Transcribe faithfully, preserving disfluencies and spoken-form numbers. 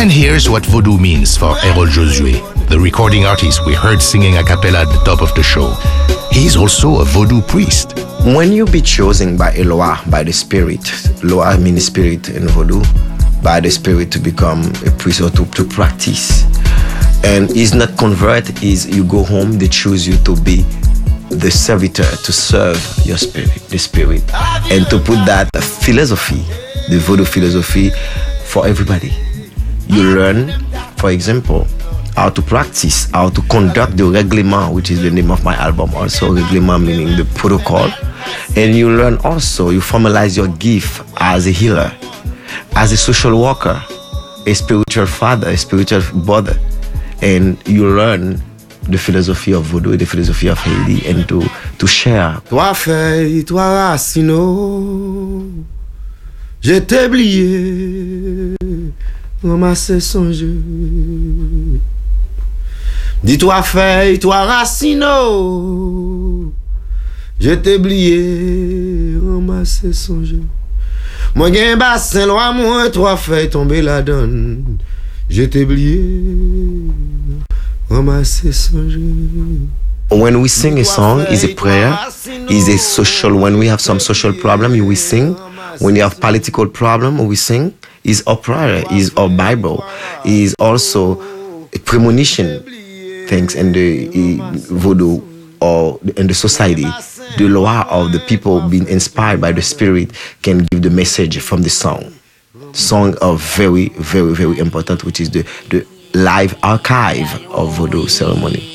And here's what Vodou means for Errol Josué, the recording artist we heard singing a cappella at the top of the show. He's also a Vodou priest. When you be chosen by Eloah, by the spirit, Eloah means spirit in Vodou, by the spirit to become a priest or to, to practice. And it's not convert, is you go home, they choose you to be the servitor, to serve your spirit, the spirit, and to put that philosophy, the Vodou philosophy for everybody. You learn, for example, how to practice, how to conduct the règlement, which is the name of my album also, règlement meaning the protocol. And you learn also, you formalize your gift as a healer, as a social worker, a spiritual father, a spiritual brother. And you learn the philosophy of Vodou, the philosophy of Haiti, and to, to share. Toi feuille, toi racino, je t'ai oublié, ramassé son jeu. Dis-toi feuille, toi racino, je t'ai oublié, ramassé son jeu. Moi gen bassin loin moi, trois feuilles tombées la donne. Je t'ai oublié, ramassé son jeu. When we sing a song, is a prayer, is a social. When we have some social problem, we sing. When you have political problem, we sing. Is our prayer, is our Bible, is also a premonition things in the Vodou or in the society. The law of the people being inspired by the spirit can give the message from the song. Songs are very, very, very important, which is the, the live archive of Vodou ceremony.